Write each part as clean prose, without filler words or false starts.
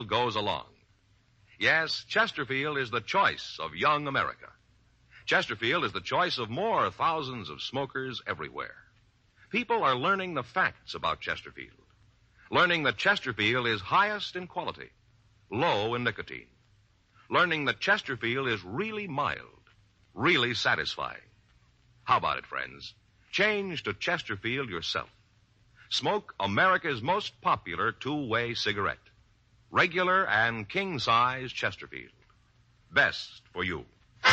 goes along. Yes, Chesterfield is the choice of young America. Chesterfield is the choice of more thousands of smokers everywhere. People are learning the facts about Chesterfield, learning that Chesterfield is highest in quality, low in nicotine, learning that Chesterfield is really mild, really satisfying. How about it, friends? Change to Chesterfield yourself. Smoke America's most popular two-way cigarette. Regular and king-size Chesterfield. Best for you.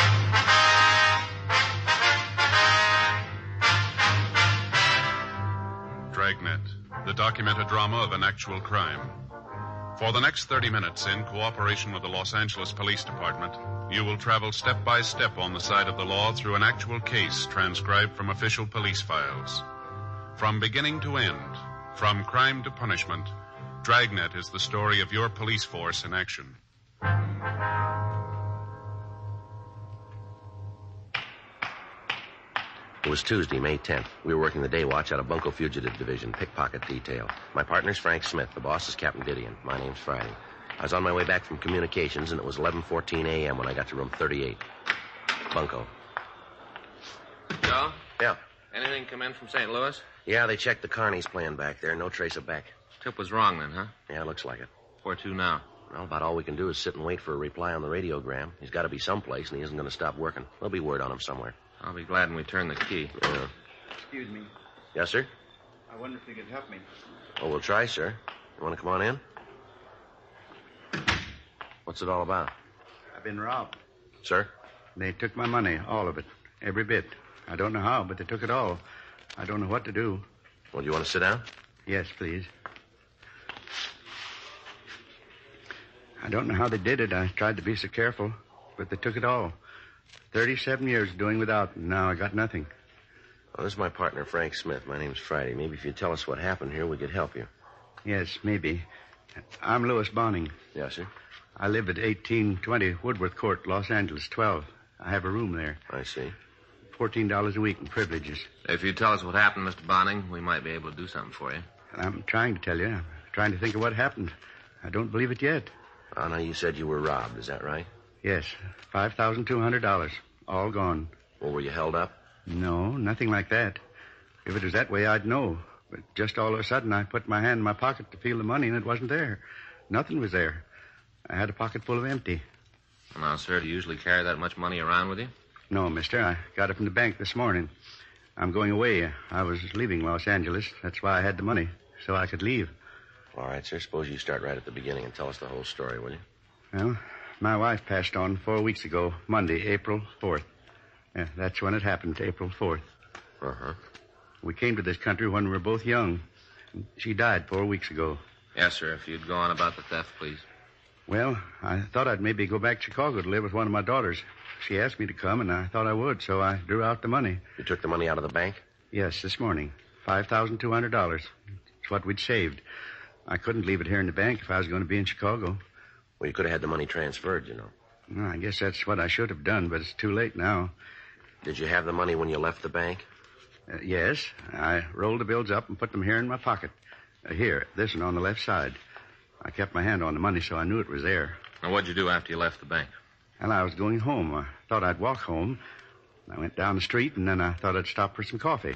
Dragnet, the documented drama of an actual crime. For the next 30 minutes, in cooperation with the Los Angeles Police Department, you will travel step by step on the side of the law through an actual case transcribed from official police files. From beginning to end, from crime to punishment, Dragnet is the story of your police force in action. It was Tuesday, May 10th. We were working the day watch out of Bunko Fugitive Division, pickpocket detail. My partner's Frank Smith. The boss is Captain Didion. My name's Friday. I was on my way back from communications, and it was 11:14 a.m. when I got to room 38. Bunko. Joe? Yeah. Anything come in from St. Louis? Yeah, they checked the Carney's plan back there. No trace of Beck. Tip was wrong then, huh? Yeah, looks like it. Where to now? Well, about all we can do is sit and wait for a reply on the radiogram. He's got to be someplace, and he isn't going to stop working. There'll be word on him somewhere. I'll be glad when we turn the key. Yeah. Excuse me. Yes, sir? I wonder if you could help me. Oh, we'll try, sir. You want to come on in? What's it all about? I've been robbed. Sir? They took my money, all of it, every bit. I don't know how, but they took it all. I don't know what to do. Well, do you want to sit down? Yes, please. I don't know how they did it. I tried to be so careful, but they took it all. 37 years doing without, and now I got nothing. Well, this is my partner, Frank Smith. My name's Friday. Maybe if you tell us what happened here, we could help you. Yes, maybe. I'm Louis Bonning. Yes, sir? I live at 1820 Woodworth Court, Los Angeles, 12. I have a room there. I see. $14 a week in privileges. If you tell us what happened, Mr. Bonning, we might be able to do something for you. I'm trying to tell you. I'm trying to think of what happened. I don't believe it yet. Oh, now, you said you were robbed. Is that right? Yes, $5,200. All gone. Well, were you held up? No, nothing like that. If it was that way, I'd know. But just all of a sudden, I put my hand in my pocket to feel the money, and it wasn't there. Nothing was there. I had a pocket full of empty. Now, sir, do you usually carry that much money around with you? No, mister. I got it from the bank this morning. I'm going away. I was leaving Los Angeles. That's why I had the money, so I could leave. All right, sir. Suppose you start right at the beginning and tell us the whole story, will you? Well, my wife passed on 4 weeks ago, Monday, April 4th. Yeah, that's when it happened, April 4th. Uh-huh. We came to this country when we were both young. She died 4 weeks ago. Yes, sir. If you'd go on about the theft, please. Well, I thought I'd maybe go back to Chicago to live with one of my daughters. She asked me to come, and I thought I would, so I drew out the money. You took the money out of the bank? Yes, this morning. $5,200. It's what we'd saved. I couldn't leave it here in the bank if I was going to be in Chicago. Well, you could have had the money transferred, you know. Well, I guess that's what I should have done, but it's too late now. Did you have the money when you left the bank? Yes. I rolled the bills up and put them here in my pocket. Here, this one on the left side. I kept my hand on the money, so I knew it was there. Now, what'd you do after you left the bank? Well, I was going home. I thought I'd walk home. I went down the street, and then I thought I'd stop for some coffee.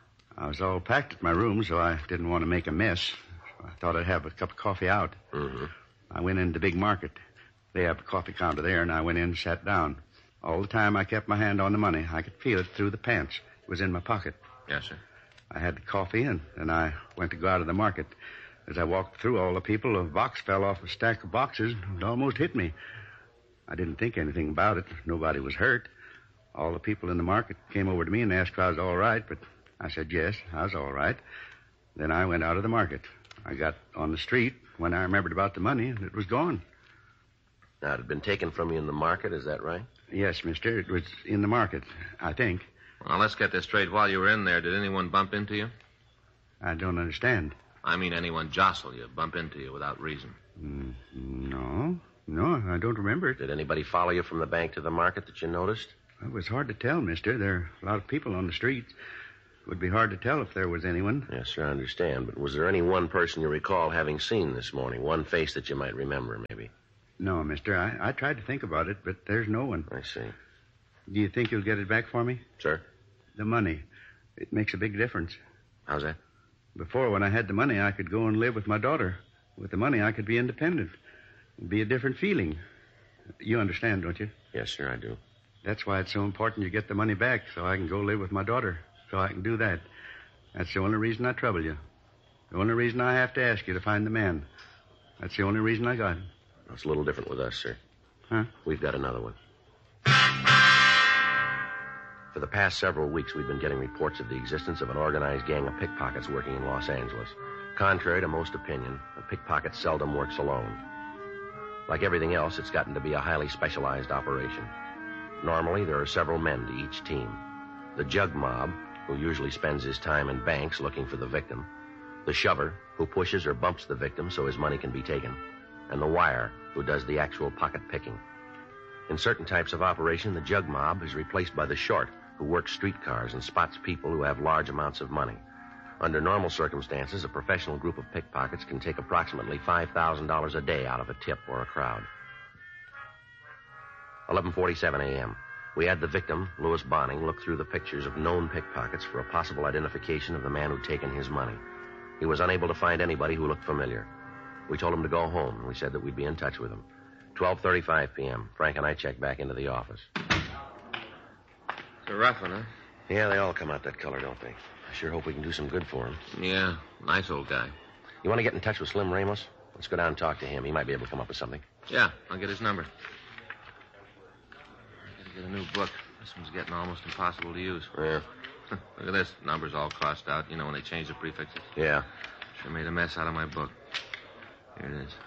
I was all packed at my room, so I didn't want to make a mess. I thought I'd have a cup of coffee out. Mm-hmm. I went into the big market. They have a coffee counter there, and I went in and sat down. All the time I kept my hand on the money. I could feel it through the pants. It was in my pocket. Yes, sir. I had the coffee, and then I went to go out of the market. As I walked through all the people, a box fell off a stack of boxes and almost hit me. I didn't think anything about it. Nobody was hurt. All the people in the market came over to me and asked if I was all right, but I said yes, I was all right. Then I went out of the market. I got on the street when I remembered about the money, and it was gone. Now, it had been taken from you in the market, is that right? Yes, mister. It was in the market, I think. Well, let's get this straight. While you were in there, did anyone bump into you? I don't understand. I mean, anyone jostle you, bump into you without reason? No, I don't remember it. Did anybody follow you from the bank to the market that you noticed? It was hard to tell, mister. There are a lot of people on the streets. would be hard to tell if there was anyone. Yes, sir, I understand. But was there any one person you recall having seen this morning? One face that you might remember, maybe? No, mister. I tried to think about it, but there's no one. I see. Do you think you'll get it back for me? Sir? The money. It makes a big difference. How's that? Before, when I had the money, I could go and live with my daughter. With the money, I could be independent. It'd be a different feeling. You understand, don't you? Yes, sir, I do. That's why it's so important you get the money back, so I can go live with my daughter. So I can do that. That's the only reason I trouble you. The only reason I have to ask you to find the man. That's the only reason I got it. It's a little different with us, sir. Huh? We've got another one. For the past several weeks, we've been getting reports of the existence of an organized gang of pickpockets working in Los Angeles. Contrary to most opinion, a pickpocket seldom works alone. Like everything else, it's gotten to be a highly specialized operation. Normally, there are several men to each team. The jug mob, who usually spends his time in banks looking for the victim. The shover, who pushes or bumps the victim so his money can be taken. And the wire, who does the actual pocket picking. In certain types of operation, the jug mob is replaced by the short, who works streetcars and spots people who have large amounts of money. Under normal circumstances, a professional group of pickpockets can take approximately $5,000 a day out of a tip or a crowd. 11:47 a.m. We had the victim, Louis Bonning, look through the pictures of known pickpockets for a possible identification of the man who'd taken his money. He was unable to find anybody who looked familiar. We told him to go home, and we said that we'd be in touch with him. 12:35 p.m. Frank and I checked back into the office. It's a rough one, huh? Yeah, they all come out that color, don't they? I sure hope we can do some good for him. Yeah, nice old guy. You want to get in touch with Slim Ramos? Let's go down and talk to him. He might be able to come up with something. Yeah, I'll get his number. I gotta get a new book. This one's getting almost impossible to use. Yeah. Look at this. Numbers all crossed out. You know, when they change the prefixes. Yeah. Sure made a mess out of my book. Here it is.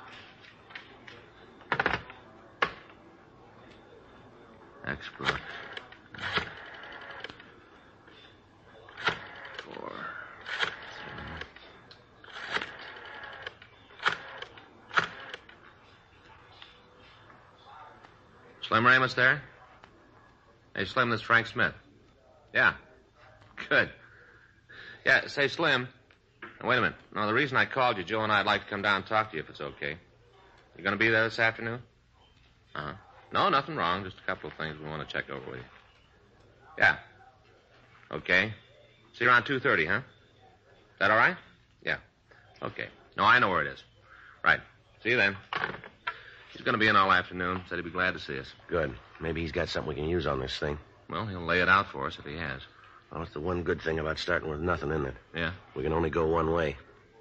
Export. 4. 3. Slim Ramos there? Hey, Slim, this is Frank Smith. Yeah. Good. Yeah, say, Slim. Now, wait a minute. No, the reason I called you, Joe and I'd like to come down and talk to you if it's okay. You going to be there this afternoon? Uh-huh. No, nothing wrong. Just a couple of things we want to check over with you. Yeah. Okay. See you around 2:30, huh? Is that all right? Yeah. Okay. No, I know where it is. Right. See you then. He's going to be in all afternoon. Said he'd be glad to see us. Good. Maybe he's got something we can use on this thing. Well, he'll lay it out for us if he has. Well, it's the one good thing about starting with nothing, isn't it? Yeah. We can only go one way.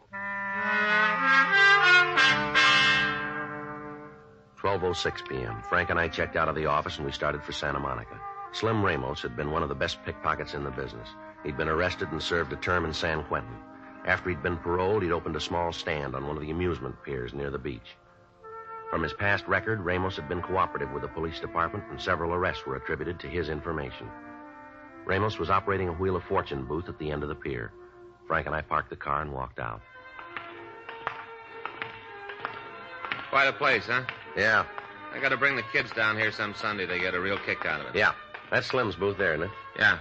12:06 p.m. Frank and I checked out of the office and we started for Santa Monica. Slim Ramos had been one of the best pickpockets in the business. He'd been arrested and served a term in San Quentin. After he'd been paroled, he'd opened a small stand on one of the amusement piers near the beach. From his past record, Ramos had been cooperative with the police department, and several arrests were attributed to his information. Ramos was operating a Wheel of Fortune booth at the end of the pier. Frank and I parked the car and walked out. Quite a place, huh? Yeah. I got to bring the kids down here some Sunday. They get a real kick out of it. Yeah. That's Slim's booth there, isn't it? Yeah.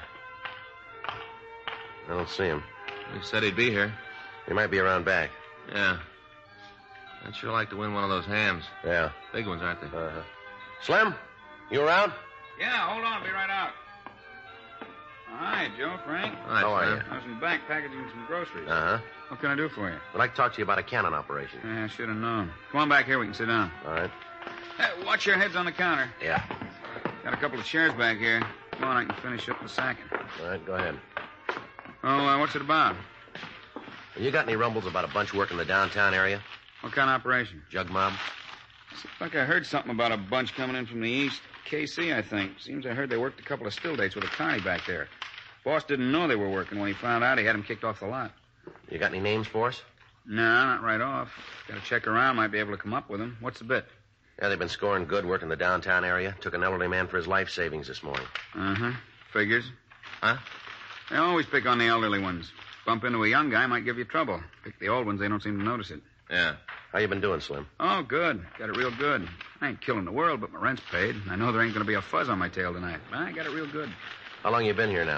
I don't see him. He said he'd be here. He might be around back. Yeah. I'd sure like to win one of those hams. Yeah. Big ones, aren't they? Uh-huh. Slim, you around? Yeah, hold on. I'll be right out. Hi, Joe, Frank. Hi, How are Slim. you? I was in the back packaging some groceries. Uh-huh. What can I do for you? I'd like to talk to you about a cannon operation. Yeah, I should have known. Come on back here. We can sit down. All right. Hey, watch your heads on the counter. Yeah. Got a couple of chairs back here. Come on, I can finish up the sacking. All right, go ahead. Oh, what's it about? You got any rumbles about a bunch working the downtown area? What kind of operation? Jug mob? Seems like I heard something about a bunch coming in from the east. KC, I think. Seems I heard they worked a couple of still dates with a carny back there. Boss didn't know they were working. When he found out, he had them kicked off the lot. You got any names for us? No, not right off. Got to check around. Might be able to come up with them. What's the bit? Yeah, they've been scoring good working the downtown area. Took an elderly man for his life savings this morning. Uh-huh. Figures. Huh? They always pick on the elderly ones. Bump into a young guy, might give you trouble. Pick the old ones, they don't seem to notice it. Yeah. How you been doing, Slim? Oh, good. Got it real good. I ain't killing the world, but my rent's paid. I know there ain't going to be a fuzz on my tail tonight. But I got it real good. How long you been here now?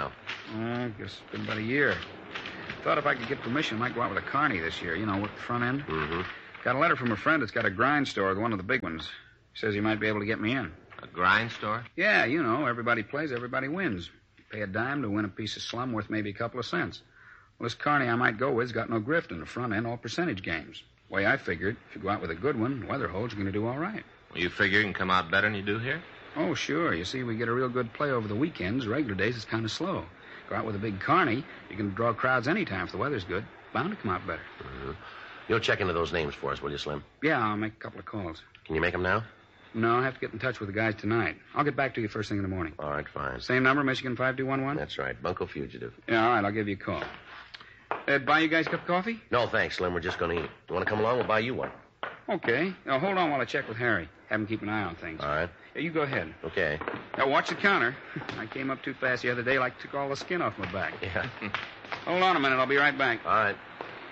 I guess it's been about a year. Thought if I could get permission, I might go out with a carny this year. You know, work the front end. Mm-hmm. Got a letter from a friend that's got a grind store, one of the big ones. He says he might be able to get me in. A grind store? Yeah, you know, everybody plays, everybody wins. You pay a dime to win a piece of slum worth maybe a couple of cents. Well, this carny I might go with's got no grift in the front end, all percentage games. The way I figured, if you go out with a good one, weather holds, you're going to do all right. Well, you figure you can come out better than you do here? Oh, sure. You see, we get a real good play over the weekends. Regular days, it's kind of slow. Go out with a big carny, you can draw crowds anytime if the weather's good. Bound to come out better. Mm-hmm. You'll check into those names for us, will you, Slim? Yeah, I'll make a couple of calls. Can you make them now? No, I'll have to get in touch with the guys tonight. I'll get back to you first thing in the morning. All right, fine. Same number, Michigan 5211? That's right, Bunko Fugitive. Yeah, all right, I'll give you a call. Buy you guys a cup of coffee? No, thanks, Slim. We're just going to eat. You want to come along? We'll buy you one. Okay. Now, hold on while I check with Harry. Have him keep an eye on things. All right. Yeah, you go ahead. Okay. Now, watch the counter. I came up too fast the other day, like took all the skin off my back. Yeah. Hold on a minute. I'll be right back. All right.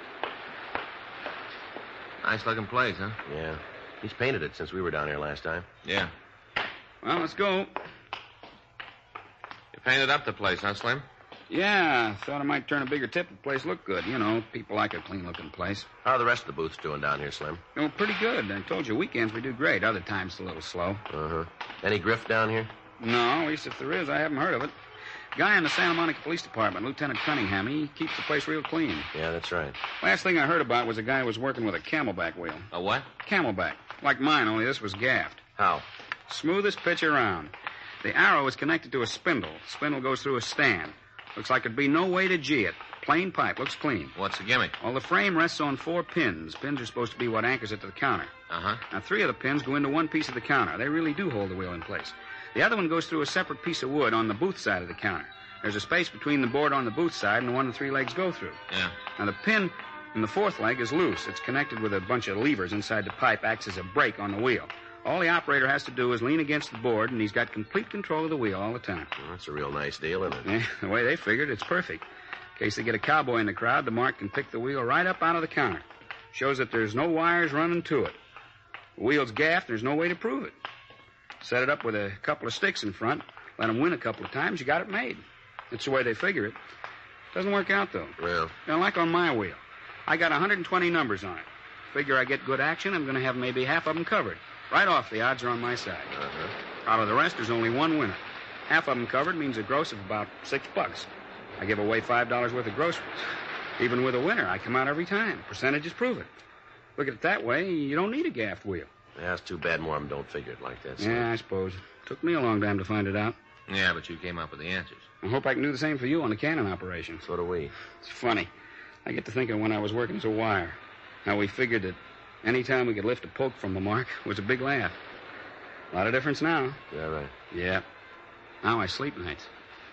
Nice-looking place, huh? Yeah. He's painted it since we were down here last time. Yeah. Well, let's go. You painted up the place, huh, Slim? Yeah, thought I might turn a bigger tip if the place looked good. You know, people like a clean-looking place. How are the rest of the booths doing down here, Slim? Oh, pretty good. I told you, weekends we do great. Other times it's a little slow. Uh-huh. Any grift down here? No, at least if there is, I haven't heard of it. Guy in the Santa Monica Police Department, Lieutenant Cunningham, he keeps the place real clean. Yeah, that's right. Last thing I heard about was a guy who was working with a camelback wheel. A what? Camelback. Like mine, only this was gaffed. How? Smoothest pitch around. The arrow is connected to a spindle. The spindle goes through a stand. Looks like there'd be no way to G it. Plain pipe. Looks clean. What's the gimmick? Well, the frame rests on 4 pins. Pins are supposed to be what anchors it to the counter. Uh-huh. Now, 3 of the pins go into one piece of the counter. They really do hold the wheel in place. The other one goes through a separate piece of wood on the booth side of the counter. There's a space between the board on the booth side and the one the 3 legs go through. Yeah. Now, the pin in the 4th leg is loose. It's connected with a bunch of levers inside the pipe, acts as a brake on the wheel. All the operator has to do is lean against the board, and he's got complete control of the wheel all the time. Well, that's a real nice deal, isn't it? Yeah, the way they figured, it's perfect. In case they get a cowboy in the crowd, the mark can pick the wheel right up out of the counter. Shows that there's no wires running to it. The wheel's gaffed, there's no way to prove it. Set it up with a couple of sticks in front, let them win a couple of times, you got it made. That's the way they figure it. Doesn't work out, though. Well, You know, like on my wheel. I got 120 numbers on it. Figure I get good action, I'm going to have maybe half of them covered. Right off, the odds are on my side. uh-huh. Out of the rest, there's only one winner. Half of them covered means a gross of about $6. I give away $5 worth of groceries. Even with a winner, I come out every time. Percentages prove it. Look at it that way, you don't need a gaffed wheel. Yeah, it's too bad more of them don't figure it like that. Slim. Yeah, I suppose. Took me a long time to find it out. Yeah, but you came up with the answers. I hope I can do the same for you on the cannon operation. So do we. It's funny. I get to thinking when I was working as a wire, how we figured that any time we could lift a poke from the mark was a big laugh. A lot of difference now. Yeah, right. Yeah. Now I sleep nights.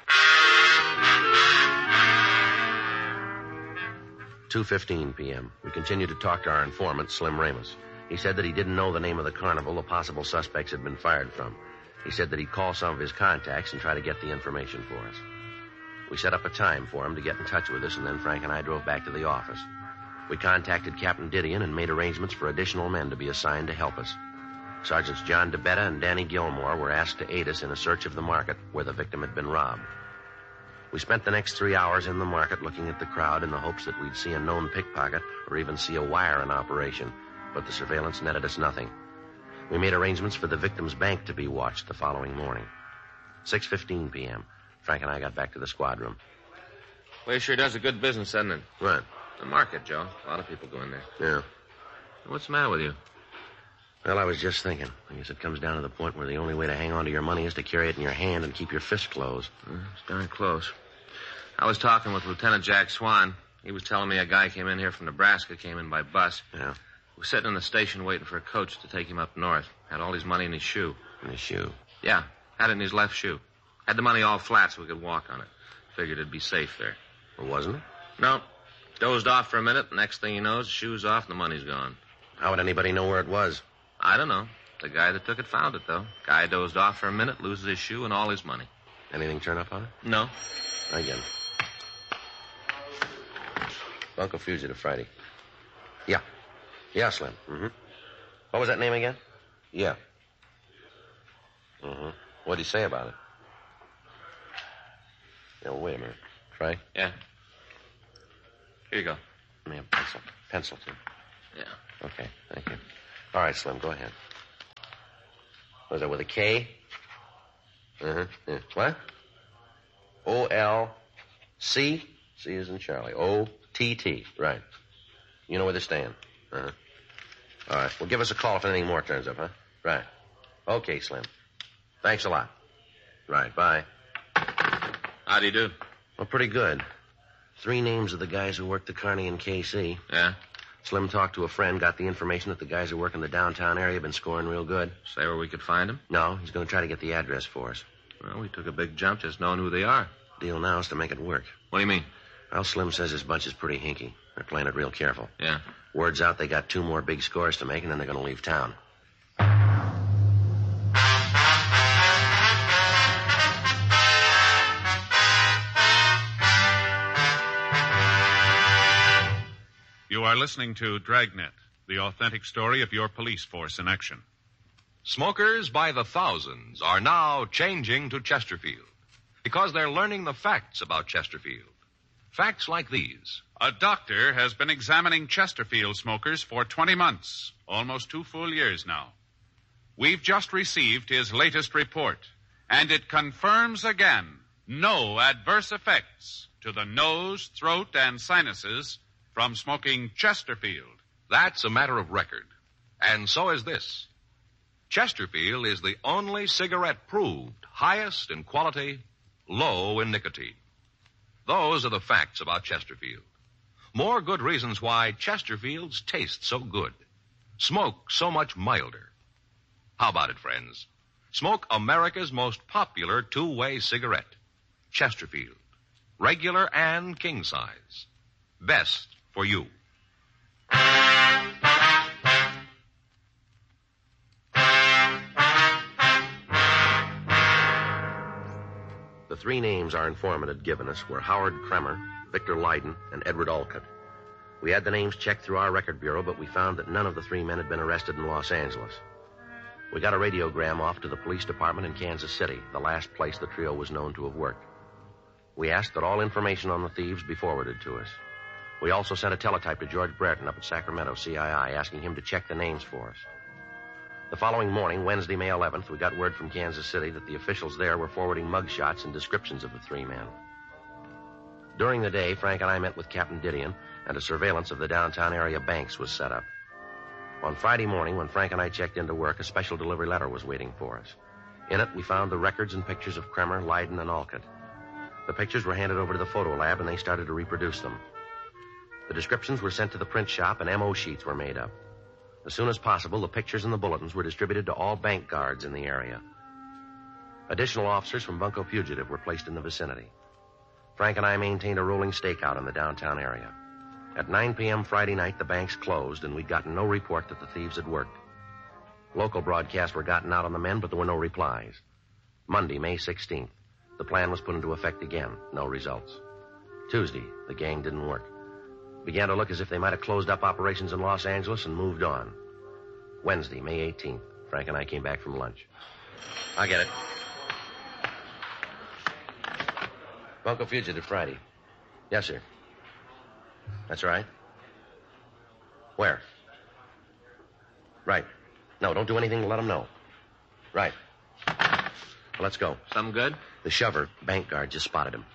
2:15 p.m. We continued to talk to our informant, Slim Ramos. He said that he didn't know the name of the carnival the possible suspects had been fired from. He said that he'd call some of his contacts and try to get the information for us. We set up a time for him to get in touch with us, and then Frank and I drove back to the office. We contacted Captain Didion and made arrangements for additional men to be assigned to help us. Sergeants John DeBetta and Danny Gilmore were asked to aid us in a search of the market where the victim had been robbed. We spent the next 3 hours in the market looking at the crowd in the hopes that we'd see a known pickpocket or even see a wire in operation, but the surveillance netted us nothing. We made arrangements for the victim's bank to be watched the following morning. 6:15 p.m. Frank and I got back to the squad room. Place sure does a good business, doesn't it? What? The market, Joe. A lot of people go in there. Yeah. What's the matter with you? Well, I was just thinking. I guess it comes down to the point where the only way to hang on to your money is to carry it in your hand and keep your fist closed. It's darn close. I was talking with Lieutenant Jack Swan. He was telling me a guy came in here from Nebraska, came in by bus. Yeah. Was sitting in the station waiting for a coach to take him up north. Had all his money in his shoe. In his shoe. Yeah, had it in his left shoe. Had the money all flat so we could walk on it. Figured it'd be safe there. Well, wasn't it? No. Dozed off for a minute. Next thing he knows, the shoe's off and the money's gone. How would anybody know where it was? I don't know. The guy that took it found it, though. Guy dozed off for a minute, loses his shoe and all his money. Anything turn up on it? No. Again. Bunko Fugitive Friday. Yeah. Yeah, Slim. Mm-hmm. What was that name again? Yeah. Mm-hmm. What'd he say about it? Yeah, well, wait a minute. Frank? Yeah. Here you go. Give me a pencil. Pencil, too. Yeah. Okay, thank you. All right, Slim, go ahead. Was that with a K? Uh-huh. Yeah. What? O-L-C? C is in Charlie. O-T-T. Right. You know where they stand. Uh-huh. All right. Well, give us a call if anything more turns up, huh? Right. Okay, Slim. Thanks a lot. Right. Bye. How do you do? Well, pretty good. 3 names of the guys who work the Kearney and KC. Yeah? Slim talked to a friend, got the information that the guys who work in the downtown area have been scoring real good. Say where we could find them? No, he's going to try to get the address for us. Well, we took a big jump just knowing who they are. Deal now is to make it work. What do you mean? Well, Slim says his bunch is pretty hinky. They're playing it real careful. Yeah. Word's out they got 2 more big scores to make, and then they're going to leave town. You are listening to Dragnet, the authentic story of your police force in action. Smokers by the thousands are now changing to Chesterfield because they're learning the facts about Chesterfield. Facts like these. A doctor has been examining Chesterfield smokers for 20 months, almost 2 full years now. We've just received his latest report, and it confirms again no adverse effects to the nose, throat, and sinuses from smoking Chesterfield. That's a matter of record. And so is this. Chesterfield is the only cigarette proved highest in quality, low in nicotine. Those are the facts about Chesterfield. More good reasons why Chesterfields taste so good, smoke so much milder. How about it, friends? Smoke America's most popular 2-way cigarette, Chesterfield. Regular and king size. Best for you. The 3 names our informant had given us were Howard Kremer, Victor Leiden, and Edward Alcott. We had the names checked through our record bureau, but we found that none of the 3 men had been arrested in Los Angeles. We got a radiogram off to the police department in Kansas City, the last place the trio was known to have worked. We asked that all information on the thieves be forwarded to us. We also sent a teletype to George Brereton up at Sacramento, CII, asking him to check the names for us. The following morning, Wednesday, May 11th, we got word from Kansas City that the officials there were forwarding mugshots and descriptions of the 3 men. During the day, Frank and I met with Captain Didion, and a surveillance of the downtown area banks was set up. On Friday morning, when Frank and I checked into work, a special delivery letter was waiting for us. In it, we found the records and pictures of Kremer, Leiden, and Alcott. The pictures were handed over to the photo lab, and they started to reproduce them. The descriptions were sent to the print shop, and MO sheets were made up. As soon as possible, the pictures and the bulletins were distributed to all bank guards in the area. Additional officers from Bunco Fugitive were placed in the vicinity. Frank and I maintained a rolling stakeout in the downtown area. At 9 p.m. Friday night, the banks closed, and we'd gotten no report that the thieves had worked. Local broadcasts were gotten out on the men, but there were no replies. Monday, May 16th, the plan was put into effect again. No results. Tuesday, the gang didn't work. Began to look as if they might have closed up operations in Los Angeles and moved on. Wednesday, May 18th, Frank and I came back from lunch. I get it. Bunco Fugitive Friday. Yes, sir. That's right. Where? Right. No, don't do anything to let them know. Right. Well, let's go. Something good? The shover, bank guard, just spotted him.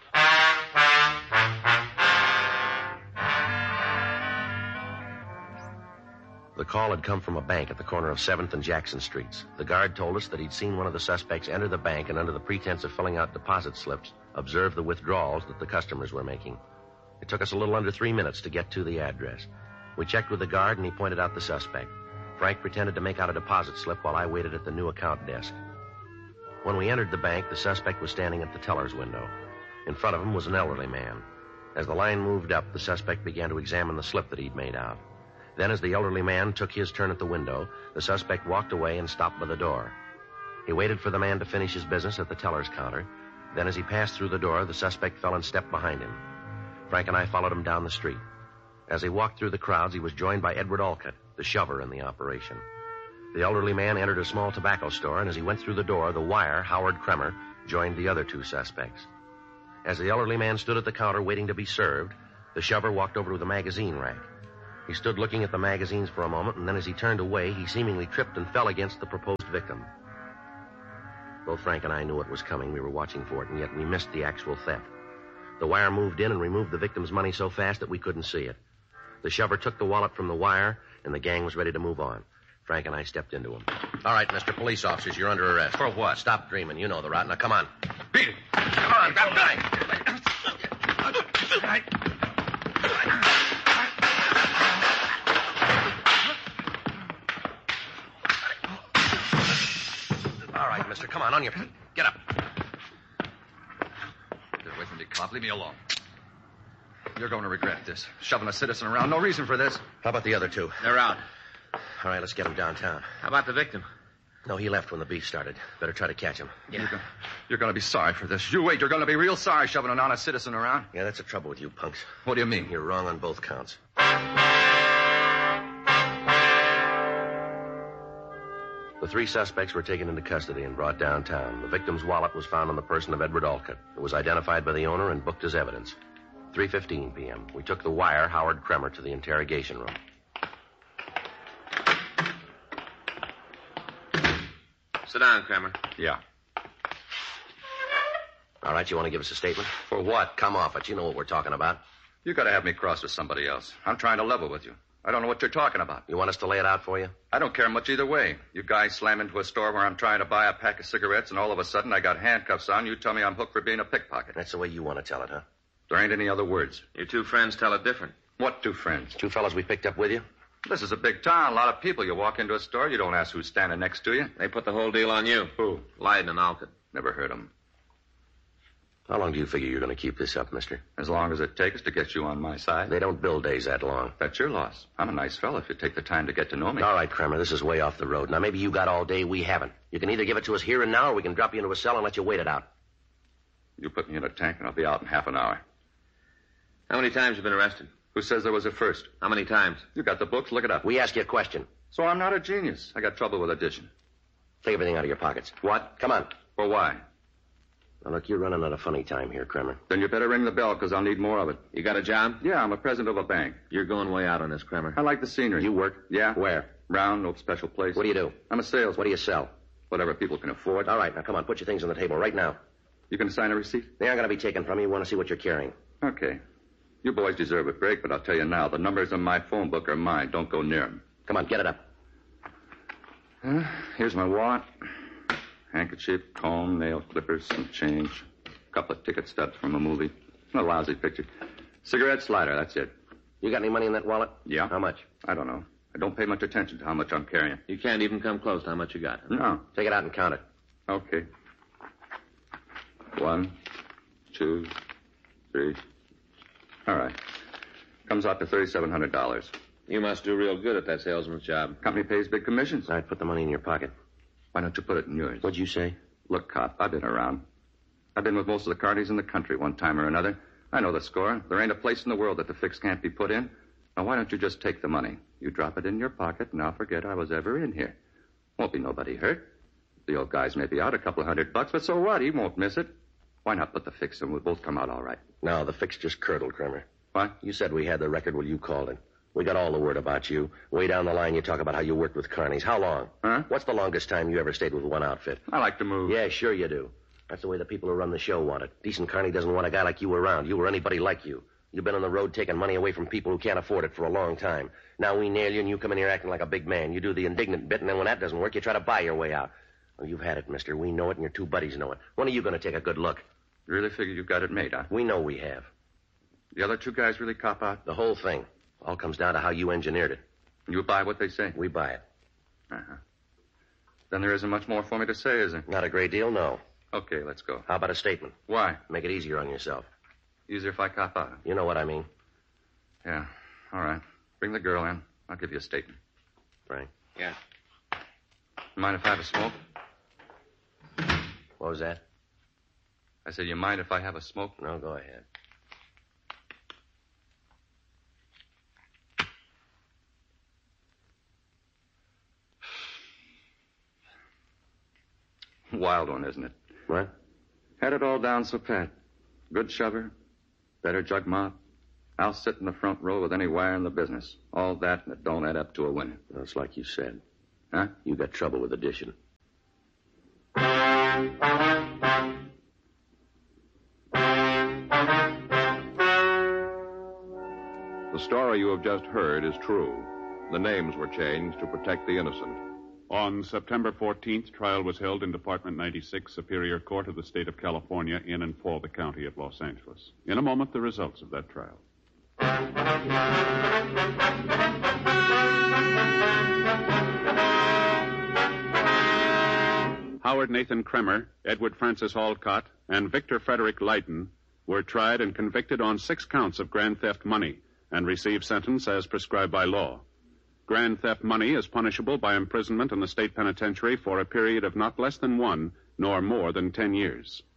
The call had come from a bank at the corner of 7th and Jackson Streets. The guard told us that he'd seen one of the suspects enter the bank and under the pretense of filling out deposit slips, observe the withdrawals that the customers were making. It took us a little under 3 minutes to get to the address. We checked with the guard, and he pointed out the suspect. Frank pretended to make out a deposit slip while I waited at the new account desk. When we entered the bank, the suspect was standing at the teller's window. In front of him was an elderly man. As the line moved up, the suspect began to examine the slip that he'd made out. Then, as the elderly man took his turn at the window, the suspect walked away and stopped by the door. He waited for the man to finish his business at the teller's counter. Then, as he passed through the door, the suspect fell and stepped behind him. Frank and I followed him down the street. As he walked through the crowds, he was joined by Edward Alcott, the shover in the operation. The elderly man entered a small tobacco store, and as he went through the door, the wire, Howard Kremer, joined the other 2 suspects. As the elderly man stood at the counter waiting to be served, the shover walked over to the magazine rack. He stood looking at the magazines for a moment, and then as he turned away, he seemingly tripped and fell against the proposed victim. Both Frank and I knew it was coming. We were watching for it, and yet we missed the actual theft. The wire moved in and removed the victim's money so fast that we couldn't see it. The shover took the wallet from the wire, and the gang was ready to move on. Frank and I stepped into him. All right, Mr. Police Officers, you're under arrest. For what? Stop dreaming. You know the route. Now, come on. Beat it. Come on, grab the knife. All right, mister, come on your feet. Get up. Get away from me, cop. Leave me alone. You're going to regret this. Shoving a citizen around. No reason for this. How about the other two? They're out. All right, let's get them downtown. How about the victim? No, he left when the beef started. Better try to catch him. Yeah. You're going to be sorry for this. You wait. You're going to be real sorry shoving an honest citizen around. Yeah, that's the trouble with you punks. What do you mean? You're wrong on both counts. The three suspects were taken into custody and brought downtown. The victim's wallet was found on the person of Edward Alcott. It was identified by the owner and booked as evidence. 3:15 p.m. We took the wire, Howard Kremer, to the interrogation room. Sit down, Kramer. Yeah. All right, you want to give us a statement? For what? Come off it. You know what we're talking about. You got to have me cross with somebody else. I'm trying to level with you. I don't know what you're talking about. You want us to lay it out for you? I don't care much either way. You guys slam into a store where I'm trying to buy a pack of cigarettes, and all of a sudden I got handcuffs on. You tell me I'm hooked for being a pickpocket. That's the way you want to tell it, huh? There ain't any other words. Your two friends tell it different. What two friends? Two fellas we picked up with you? This is a big town. A lot of people. You walk into a store, you don't ask who's standing next to you. They put the whole deal on you. Who? Leiden and Alcott. Never heard them. How long do you figure you're going to keep this up, mister? As long as it takes to get you on my side. They don't build days that long. That's your loss. I'm a nice fella if you take the time to get to know me. All right, Kremer, this is way off the road. Now, maybe you got all day, we haven't. You can either give it to us here and now, or we can drop you into a cell and let you wait it out. You put me in a tank, and I'll be out in half an hour. How many times you been arrested? Who says there was a first? How many times? You got the books. Look it up. We ask you a question. So I'm not a genius. I got trouble with addition. Take everything out of your pockets. What? Come on. For why? Now, look, you're running out of funny time here, Kremer. Then you better ring the bell, because I'll need more of it. You got a job? Yeah, I'm a president of a bank. You're going way out on this, Kramer. I like the scenery. You work? Yeah. Where? Round, no special place. What do you do? I'm a salesman. What do you sell? Whatever people can afford. All right, now come on, put your things on the table right now. You going to sign a receipt? They aren't going to be taken from you. We want to see what you're carrying. Okay. You boys deserve a break, but I'll tell you now, the numbers in my phone book are mine. Don't go near them. Come on, get it up. Here's my wallet. Handkerchief, comb, nail clippers, some change. A couple of ticket stubs from a movie. A lousy picture. Cigarette slider, that's it. You got any money in that wallet? Yeah. How much? I don't know. I don't pay much attention to how much I'm carrying. You can't even come close to how much you got. Huh? No. Take it out and count it. Okay. 1, 2, 3. All right. Comes out to $3,700. You must do real good at that salesman's job. Company pays big commissions. All right, put the money in your pocket. Why don't you put it in yours? What'd you say? Look, cop, I've been around. I've been with most of the carnies in the country one time or another. I know the score. There ain't a place in the world that the fix can't be put in. Now, why don't you just take the money? You drop it in your pocket, and I'll forget I was ever in here. Won't be nobody hurt. The old guy's maybe out a couple of $100, but so what? He won't miss it. Why not put the fix in? We'll both come out all right. No, the fix just curdled, Kremer. What? You said we had the record. Well, you called it. We got all the word about you. Way down the line, you talk about how you worked with carnies. How long? Huh? What's the longest time you ever stayed with one outfit? I like to move. Yeah, sure you do. That's the way the people who run the show want it. Decent carny doesn't want a guy like you around. You or anybody like you. You've been on the road taking money away from people who can't afford it for a long time. Now we nail you, and you come in here acting like a big man. You do the indignant bit, and then when that doesn't work, you try to buy your way out. Well, you've had it, mister. We know it, and your two buddies know it. When are you going to take a good look? You really figure you've got it made, huh? We know we have. The other two guys really cop out? The whole thing. All comes down to how you engineered it. You buy what they say? We buy it. Uh-huh. Then there isn't much more for me to say, is there? Not a great deal, no. Okay, let's go. How about a statement? Why? Make it easier on yourself. Easier if I cop out. You know what I mean. Yeah. All right. Bring the girl in. I'll give you a statement. Frank. Yeah. You mind if I have a smoke? What was that? I said, you mind if I have a smoke? No, go ahead. Wild one, isn't it? What? Had it all down so pat. Good shover, better jug mop. I'll sit in the front row with any wire in the business. All that, and it don't add up to a winner. Well, it's like you said. Huh? You got trouble with addition. The story you have just heard is true. The names were changed to protect the innocent. On September 14th, trial was held in Department 96, Superior Court of the State of California, in and for the County of Los Angeles. In a moment, the results of that trial. Howard Nathan Kremer, Edward Francis Alcott, and Victor Frederick Leighton were tried and convicted on 6 counts of grand theft money and received sentence as prescribed by law. Grand theft money is punishable by imprisonment in the state penitentiary for a period of not less than 1 nor more than 10 years.